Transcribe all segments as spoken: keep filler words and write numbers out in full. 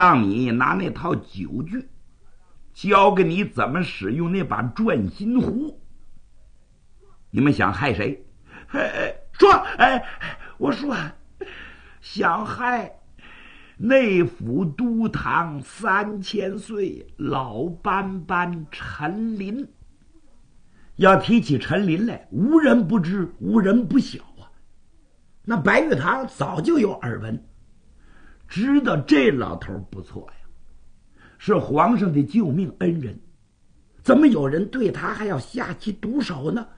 让你拿那套酒具，教给你怎么使用那把转心壶。你们想害谁？哎，说，哎，我说，想害内府都堂三千岁老班班陈林。要提起陈林来，无人不知，无人不晓啊。那白玉堂早就有耳闻，知道这老头不错呀，是皇上的救命恩人，怎么有人对他还要下起毒手呢？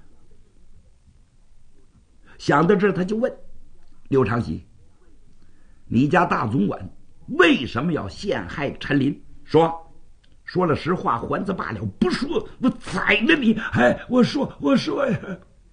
想到这儿，他就问刘长喜：“你家大总管为什么要陷害陈林？说，说了实话，还则罢了；不说，我宰了你！”哎，我说，我说呀，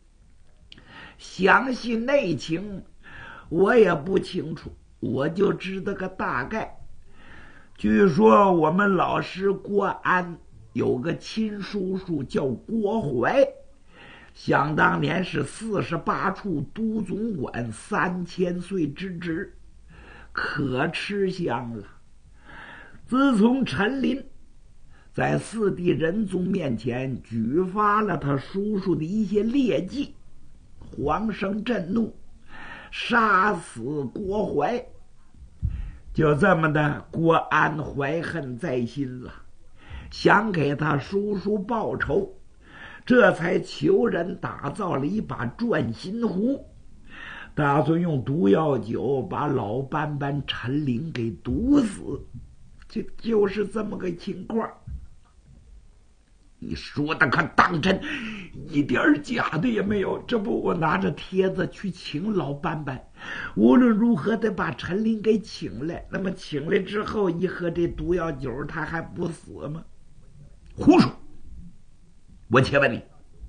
详细内情我也不清楚，我就知道个大概。据说我们老师郭安有个亲叔叔叫郭怀，想当年是四十八处都总管三千岁之职，可吃香了。自从陈林在四弟仁宗面前举发了他叔叔的一些劣迹，皇上震怒，杀死郭怀。就这么的，郭安怀恨在心了，想给他叔叔报仇，这才求人打造了一把转心壶，打算用毒药酒把老班班陈林给毒死。这就是这么个情况。你说的可当真，一点假的也没有。这不，我拿着帖子去请老班班，无论如何得把陈林给请来。那么请来之后，一喝这毒药酒，他还不死吗？胡说！我且问你，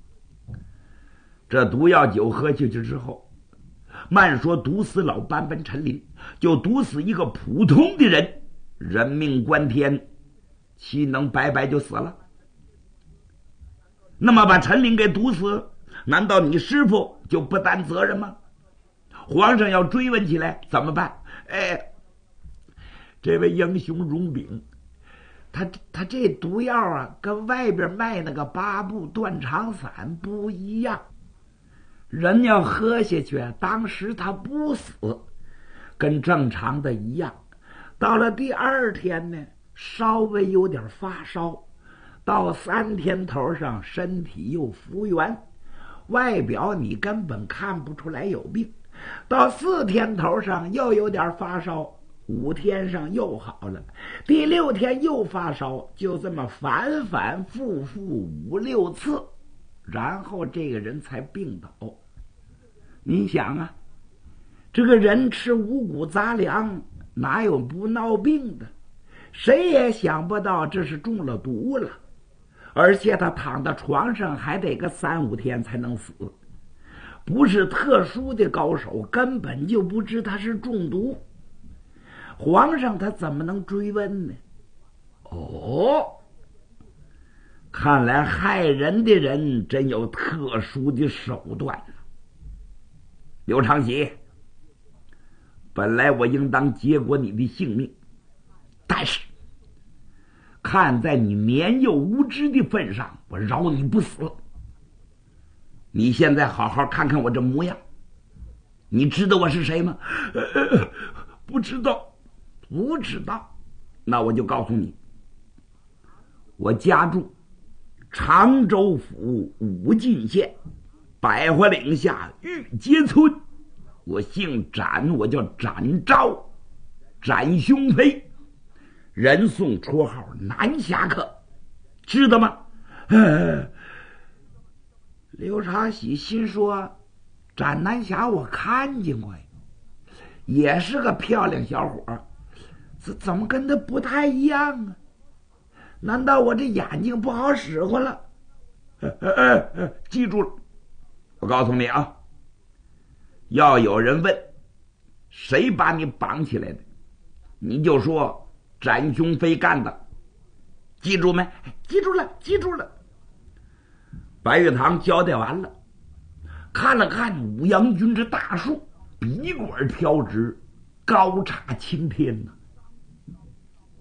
这毒药酒喝下去之后，慢说毒死老班班陈林，就毒死一个普通的人，人命关天，岂能白白就死了？那么把陈林给毒死，难道你师傅就不担责任吗？皇上要追问起来怎么办？哎，这位英雄荣炳，他他这毒药啊，跟外边卖那个八部断肠散不一样。人要喝下去，当时他不死，跟正常的一样。到了第二天呢，稍微有点发烧。到三天头上，身体又复原，外表你根本看不出来有病。到四天头上又有点发烧，五天上又好了，第六天又发烧，就这么反反复复五六次，然后这个人才病倒。你想啊，这个人吃五谷杂粮，哪有不闹病的？谁也想不到这是中了毒了。而且他躺在床上还得个三五天才能死，不是特殊的高手，根本就不知他是中毒。皇上他怎么能追问呢？哦，看来害人的人真有特殊的手段。刘长喜，本来我应当结果你的性命，但是看在你年幼无知的份上，我饶你不死。你现在好好看看我这模样，你知道我是谁吗？呃、不知道。不知道，那我就告诉你，我家住常州府武进县百花岭下玉阶村，我姓展，我叫展昭，展雄飞，人送绰号南侠客，知道吗？呃、刘长喜心说，展南侠我看见过，也是个漂亮小伙，怎怎么跟他不太一样啊？难道我这眼睛不好使唤了？呃呃呃、记住了，我告诉你啊，要有人问谁把你绑起来的，你就说展雄飞干的，记住没？记住了，记住了。白玉堂交代完了，看了看五阳军之大树，笔管飘直，高插青天呐、啊。